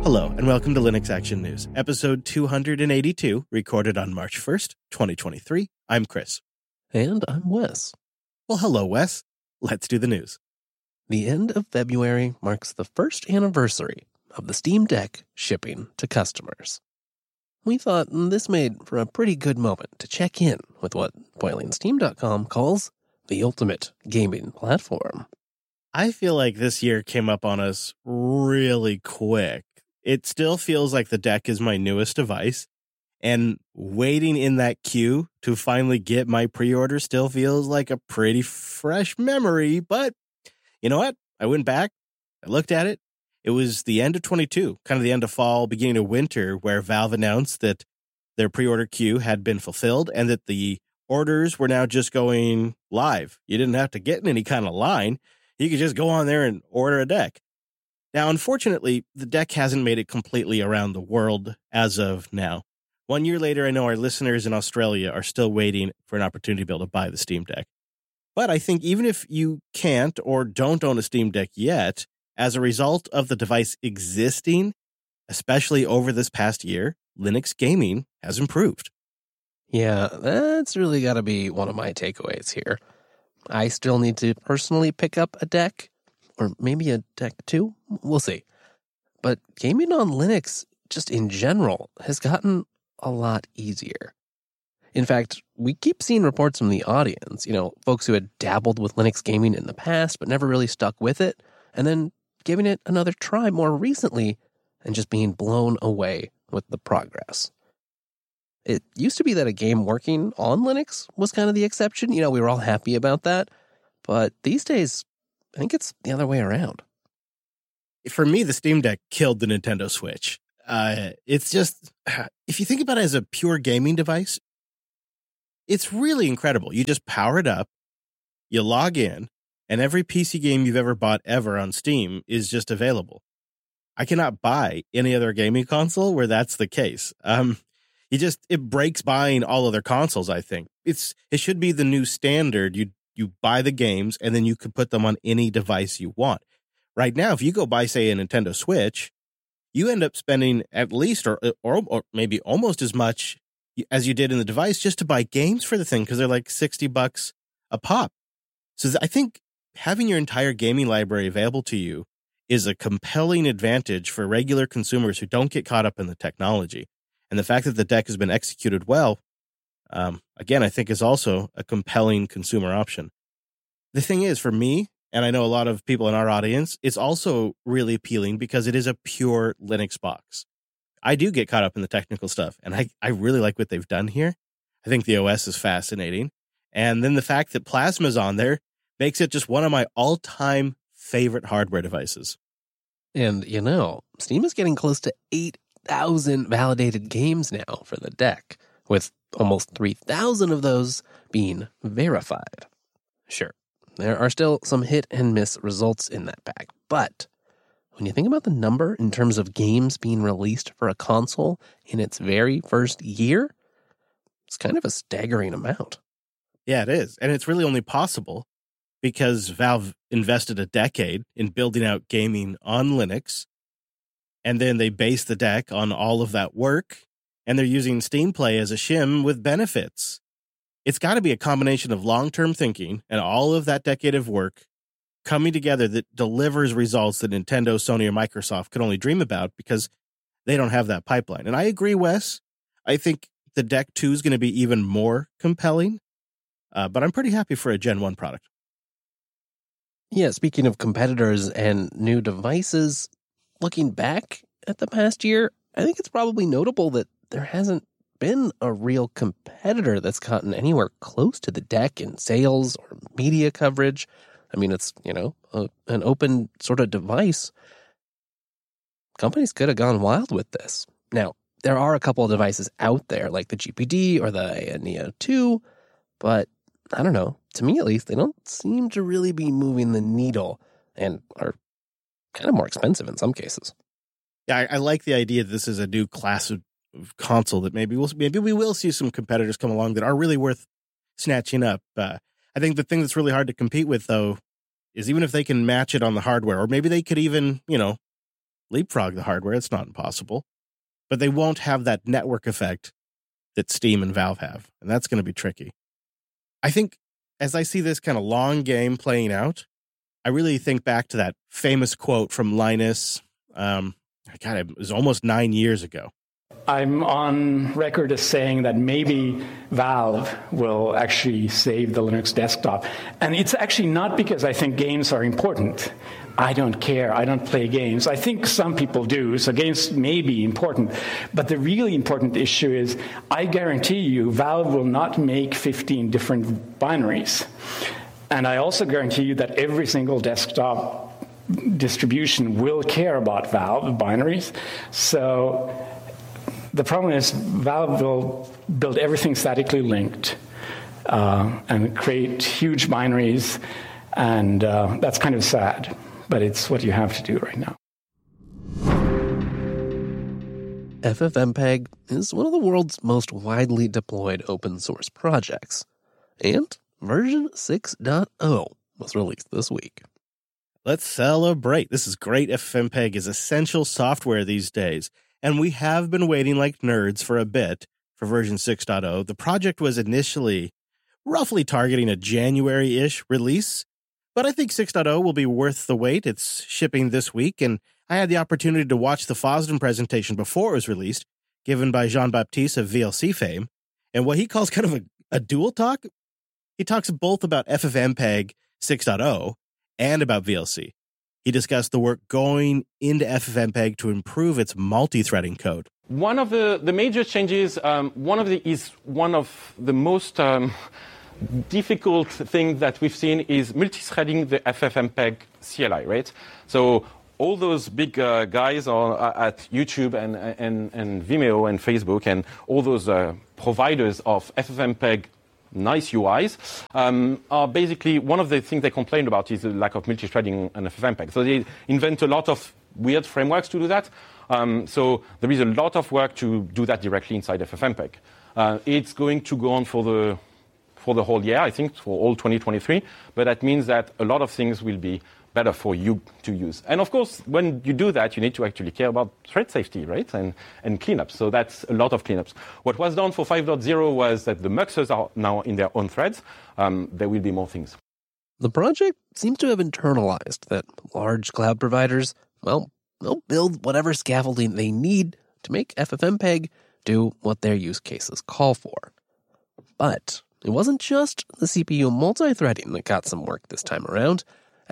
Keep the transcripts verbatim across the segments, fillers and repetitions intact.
Hello, and welcome to Linux Action News, episode two hundred eighty-two, recorded on March first, twenty twenty-three. I'm Chris. And I'm Wes. Well, hello, Wes. Let's do the news. The end of February marks the first anniversary of the Steam Deck shipping to customers. We thought this made for a pretty good moment to check in with what Boiling Steam dot com calls the ultimate gaming platform. I feel like this year came up on us really quick. It still feels like the Deck is my newest device, and waiting in that queue to finally get my pre-order still feels like a pretty fresh memory. But you know what? I went back, I looked at it. It was the end of twenty-two, kind of the end of fall, beginning of winter, where Valve announced that their pre-order queue had been fulfilled and that the orders were now just going live. You didn't have to get in any kind of line. You could just go on there and order a Deck. Now, unfortunately, the Deck hasn't made it completely around the world as of now. One year later, I know our listeners in Australia are still waiting for an opportunity to be able to buy the Steam Deck. But I think even if you can't or don't own a Steam Deck yet, as a result of the device existing, especially over this past year, Linux gaming has improved. Yeah, that's really got to be one of my takeaways here. I still need to personally pick up a Deck, or maybe a Deck two. We'll see. But gaming on Linux, just in general, has gotten a lot easier. In fact, we keep seeing reports from the audience, you know, folks who had dabbled with Linux gaming in the past but never really stuck with it, and then giving it another try more recently and just being blown away with the progress. It used to be that a game working on Linux was kind of the exception. You know, we were all happy about that. But these days, I think it's the other way around. For me, the Steam Deck killed the Nintendo Switch. Uh, it's just, if you think about it as a pure gaming device, it's really incredible. You just power it up, you log in, and every P C game you've ever bought ever on Steam is just available. I cannot buy any other gaming console where that's the case. Um, you just, it breaks buying all other consoles, I think. It's It should be the new standard. You you buy the games, and then you can put them on any device you want. Right now, if you go buy, say, a Nintendo Switch, you end up spending at least or, or or maybe almost as much as you did in the device just to buy games for the thing, because they're like sixty bucks a pop. So I think having your entire gaming library available to you is a compelling advantage for regular consumers who don't get caught up in the technology. And the fact that the Deck has been executed well, um, again, I think is also a compelling consumer option. The thing is, for me, and I know a lot of people in our audience, it's also really appealing because it is a pure Linux box. I do get caught up in the technical stuff, and I, I really like what they've done here. I think the O S is fascinating. And then the fact that Plasma's on there makes it just one of my all-time favorite hardware devices. And, you know, Steam is getting close to eight thousand validated games now for the Deck, with almost three thousand of those being verified. Sure, there are still some hit and miss results in that bag, but when you think about the number in terms of games being released for a console in its very first year, it's kind of a staggering amount. Yeah, it is. And it's really only possible because Valve invested a decade in building out gaming on Linux, and then they base the Deck on all of that work, and they're using Steam Play as a shim with benefits. It's got to be a combination of long-term thinking and all of that decade of work coming together that delivers results that Nintendo, Sony, or Microsoft could only dream about because they don't have that pipeline. And I agree, Wes. I think the Deck two is going to be even more compelling, uh, but I'm pretty happy for a Gen one product. Yeah, speaking of competitors and new devices, looking back at the past year, I think it's probably notable that there hasn't been a real competitor that's gotten anywhere close to the Deck in sales or media coverage. I mean, it's, you know, a, an open sort of device. Companies could have gone wild with this. Now, there are a couple of devices out there, like the G P D or the Neo two, but I don't know. To me, at least, they don't seem to really be moving the needle and are kind of more expensive in some cases. Yeah, I, I like the idea that this is a new class of, of console that maybe we'll maybe we will see some competitors come along that are really worth snatching up. Uh, I think the thing that's really hard to compete with, though, is even if they can match it on the hardware, or maybe they could even, you know, leapfrog the hardware. It's not impossible. But they won't have that network effect that Steam and Valve have. And that's going to be tricky. I think as I see this kind of long game playing out, I really think back to that famous quote from Linus. Um, God, it was almost nine years ago. I'm on record as saying that maybe Valve will actually save the Linux desktop. And it's actually not because I think games are important. I don't care. I don't play games. I think some people do, so games may be important. But the really important issue is, I guarantee you, Valve will not make fifteen different binaries. And I also guarantee you that every single desktop distribution will care about Valve binaries. So the problem is Valve will build everything statically linked uh, and create huge binaries, and uh, that's kind of sad, but it's what you have to do right now. FFmpeg is one of the world's most widely deployed open source projects, and version six point oh was released this week. Let's celebrate. This is great. FFmpeg is essential software these days. And we have been waiting like nerds for a bit for version six point oh. The project was initially roughly targeting a January-ish release, but I think six point oh will be worth the wait. It's shipping this week, and I had the opportunity to watch the Fosden presentation before it was released, given by Jean-Baptiste of V L C fame, and what he calls kind of a, a dual talk. He talks both about FFmpeg six point oh and about V L C. He discussed the work going into FFmpeg to improve its multi-threading code. One of the, the major changes, um, one of the is one of the most um, difficult things that we've seen is multi-threading the FFmpeg C L I, right? So all those big uh, guys are at YouTube and, and, and Vimeo and Facebook and all those uh, providers of FFmpeg nice U Is, um, are basically, one of the things they complain about is the lack of multi-threading and FFmpeg. So they invent a lot of weird frameworks to do that. Um, so there is a lot of work to do that directly inside FFmpeg. Uh, it's going to go on for the for the whole year, I think, for all twenty twenty-three. But that means that a lot of things will be better for you to use. And of course, when you do that, you need to actually care about thread safety, right? And, and cleanups. So that's a lot of cleanups. What was done for five point oh was that the muxes are now in their own threads. Um, there will be more things. The project seems to have internalized that large cloud providers, well, they'll build whatever scaffolding they need to make FFmpeg do what their use cases call for. But it wasn't just the C P U multi-threading that got some work this time around.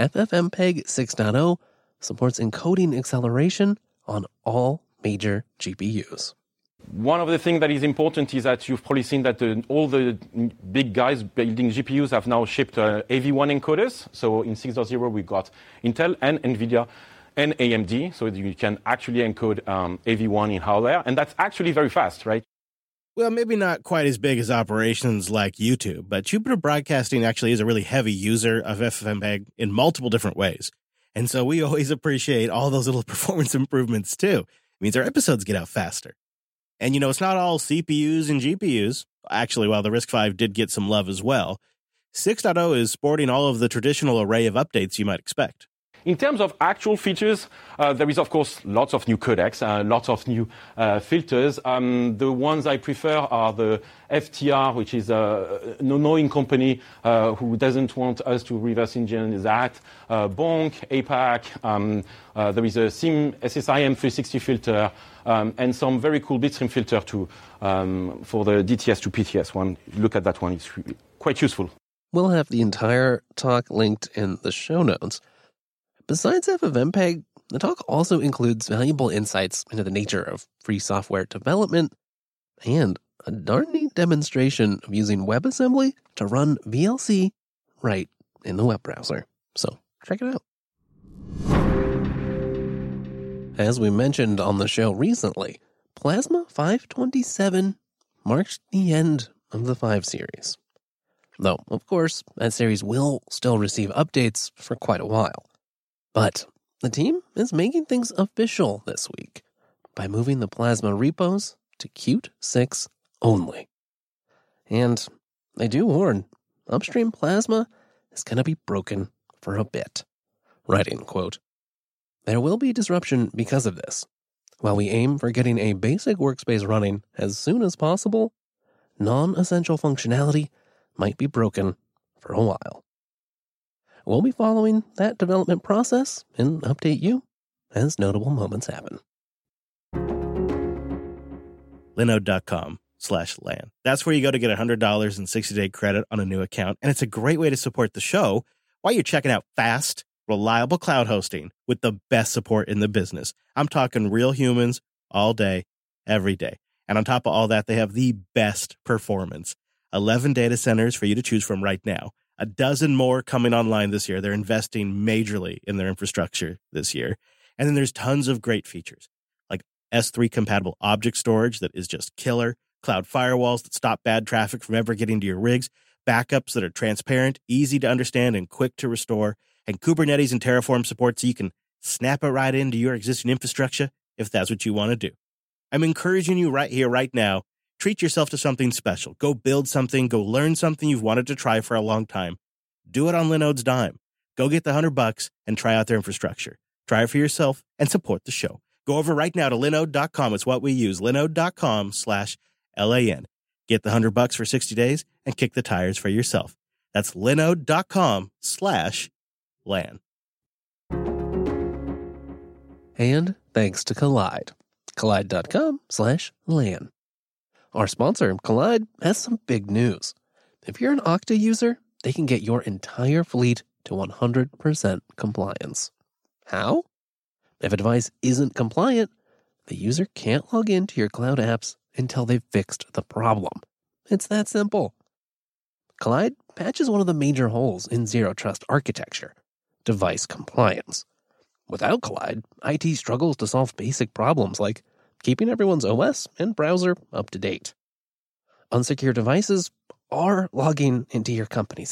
FFmpeg six point oh supports encoding acceleration on all major G P Us. One of the things that is important is that you've probably seen that the, all the big guys building G P Us have now shipped uh, A V one encoders. So in six point oh, we got Intel and NVIDIA and A M D, so you can actually encode um, A V one in hardware. And that's actually very fast, right? Well, maybe not quite as big as operations like YouTube, but Jupiter Broadcasting actually is a really heavy user of FFmpeg in multiple different ways. And so we always appreciate all those little performance improvements too. It means our episodes get out faster. And, you know, it's not all C P Us and G P Us. Actually, while the RISC-V did get some love as well, six point oh is sporting all of the traditional array of updates you might expect. In terms of actual features, uh, there is, of course, lots of new codecs, uh, lots of new uh, filters. Um, the ones I prefer are the F T R, which is a, an annoying company uh, who doesn't want us to reverse engineer that. Uh, Bonk, A PAC, um, uh, there is a SIM S S I M three sixty filter, um, and some very cool bitstream filter too um, for the D T S to P T S one. Look at that one, it's really quite useful. We'll have the entire talk linked in the show notes. Besides FFmpeg, the talk also includes valuable insights into the nature of free software development and a darn neat demonstration of using WebAssembly to run V L C right in the web browser. So check it out. As we mentioned on the show recently, Plasma five twenty-seven marked the end of the five series. Though, of course, that series will still receive updates for quite a while. But the team is making things official this week by moving the Plasma repos to Qt six only. And they do warn, upstream Plasma is going to be broken for a bit. Writing, quote, There will be disruption because of this. While we aim for getting a basic workspace running as soon as possible, non-essential functionality might be broken for a while. We'll be following that development process and update you as notable moments happen. Linode.com slash LAN. That's where you go to get one hundred dollars and sixty-day credit on a new account, and it's a great way to support the show while you're checking out fast, reliable cloud hosting with the best support in the business. I'm talking real humans all day, every day. And on top of all that, they have the best performance. eleven data centers for you to choose from right now. A dozen more coming online this year. They're investing majorly in their infrastructure this year. And then there's tons of great features like S three compatible object storage that is just killer, cloud firewalls that stop bad traffic from ever getting to your rigs, backups that are transparent, easy to understand, and quick to restore, and Kubernetes and Terraform support so you can snap it right into your existing infrastructure if that's what you want to do. I'm encouraging you right here, right now. Treat yourself to something special. Go build something. Go learn something you've wanted to try for a long time. Do it on Linode's dime. Go get the hundred bucks and try out their infrastructure. Try it for yourself and support the show. Go over right now to linode dot com. It's what we use. Linode.com slash L-A-N. Get the hundred bucks for sixty days and kick the tires for yourself. That's linode.com slash LAN. And thanks to Kolide. Kolide.com slash LAN. Our sponsor, Kolide, has some big news. If you're an Okta user, they can get your entire fleet to one hundred percent compliance. How? If a device isn't compliant, the user can't log into your cloud apps until they've fixed the problem. It's that simple. Kolide patches one of the major holes in Zero Trust architecture, device compliance. Without Kolide, I T struggles to solve basic problems like keeping everyone's O S and browser up to date. Unsecured devices are logging into your company's